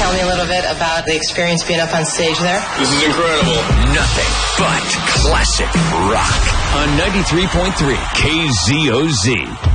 tell me a little bit about the experience being up on stage there? This is incredible. Nothing but classic rock on 93.3 KZOZ.